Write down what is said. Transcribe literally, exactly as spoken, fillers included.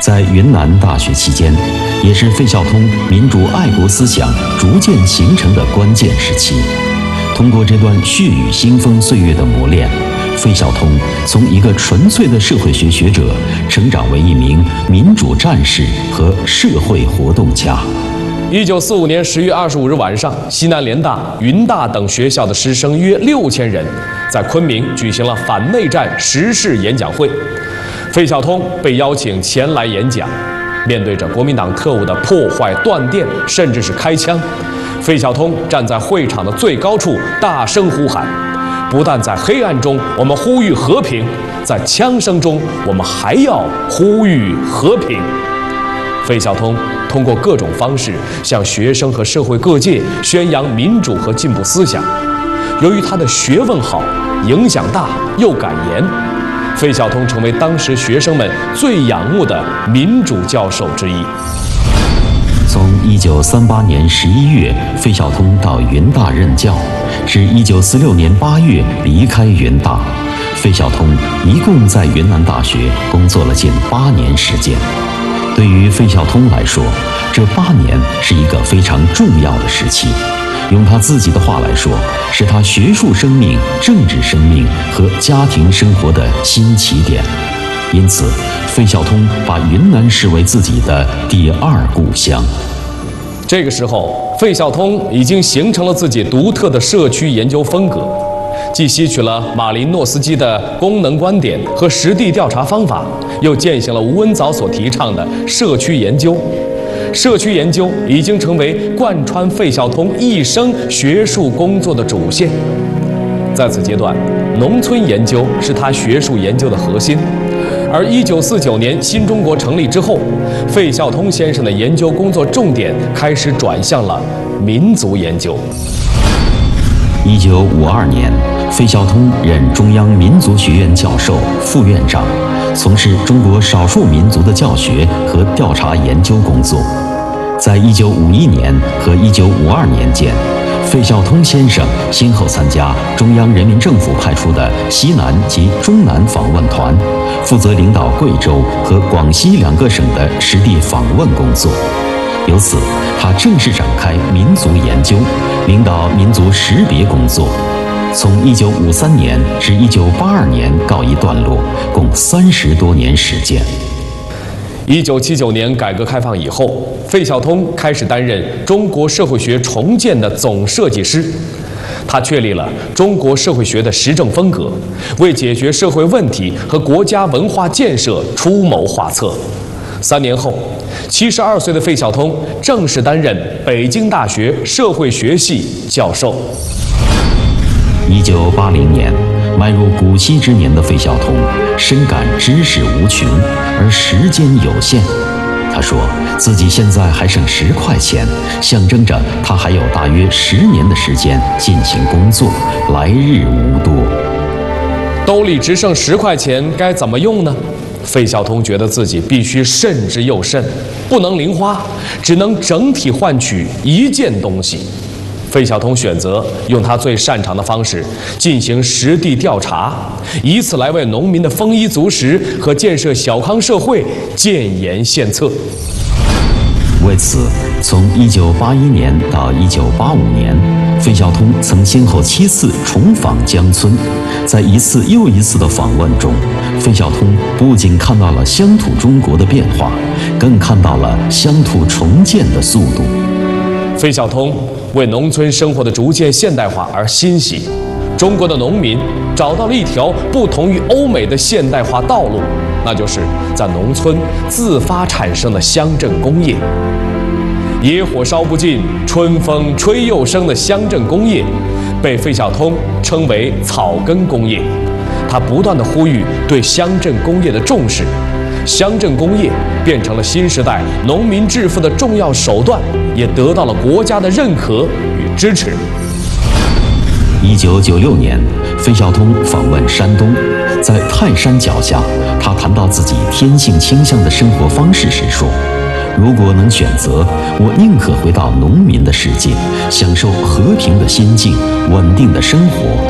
在云南大学期间，也是费孝通民主爱国思想逐渐形成的关键时期。通过这段血雨腥风岁月的磨练，费孝通从一个纯粹的社会学学者，成长为一名民主战士和社会活动家。 一九四五年十月二十五日晚上，西南联大、云大等学校的师生约六千人，在昆明举行了反内战时事演讲会。费孝通被邀请前来演讲，面对着国民党特务的破坏、断电，甚至是开枪，费孝通站在会场的最高处，大声呼喊：不但在黑暗中我们呼吁和平，在枪声中我们还要呼吁和平。费孝通通过各种方式向学生和社会各界宣扬民主和进步思想。由于他的学问好、影响大又敢言，费孝通成为当时学生们最仰慕的民主教授之一。 从一九三八年十一月费孝通到云大任教，至一九四六年八月离开云大，费孝通一共在云南大学工作了近八年时间。对于费孝通来说，这八年是一个非常重要的时期。用他自己的话来说，是他学术生命、政治生命和家庭生活的新起点。因此，费孝通把云南视为自己的第二故乡。 这个时候，费孝通已经形成了自己独特的社区研究风格，既吸取了马林诺斯基的功能观点和实地调查方法，又践行了吴文藻所提倡的社区研究。社区研究已经成为贯穿费孝通一生学术工作的主线。在此阶段，农村研究是他学术研究的核心。而一九四九年新中国成立之后，费孝通先生的研究工作重点开始转向了民族研究。 一九五二年，费孝通任中央民族学院教授、副院长，从事中国少数民族的教学和调查研究工作。在一九五一年和一九五二年间，费孝通先生先后参加中央人民政府派出的西南及中南访问团，负责领导贵州和广西两个省的实地访问工作。由此，他正式展开民族研究，领导民族识别工作。从一九五三年至一九八二年告一段落，共三十多年时间。 一九七九年改革开放以后，费孝通开始担任中国社会学重建的总设计师。他确立了中国社会学的实证风格，为解决社会问题和国家文化建设出谋划策。三年后，七十二岁的费孝通正式担任北京大学社会学系教授。 一九八零年，迈入古稀之年的费孝通深感知识无穷，而时间有限。他说自己现在还剩十块钱，象征着他还有大约十年的时间进行工作，来日无多。 兜里只剩十块钱，该怎么用呢？费孝通觉得自己必须慎之又慎，不能零花，只能整体换取一件东西。费孝通选择用他最擅长的方式进行实地调查，以此来为农民的丰衣足食和建设小康社会建言献策。 为此，从一九八一年到一九八五年，费孝通曾先后七次重访江村。在一次又一次的访问中，费孝通不仅看到了乡土中国的变化，更看到了乡土重建的速度。 费孝通为农村生活的逐渐现代化而欣喜。中国的农民找到了一条不同于欧美的现代化道路，那就是在农村自发产生的乡镇工业。野火烧不尽，春风吹又生的乡镇工业，被费孝通称为草根工业。他不断地呼吁对乡镇工业的重视，乡镇工业变成了新时代农民致富的重要手段，也得到了国家的认可与支持。 一九九六年，费孝通访问山东，在泰山脚下，他谈到自己天性倾向的生活方式时说：“如果能选择，我宁可回到农民的世界，享受和平的心境、稳定的生活，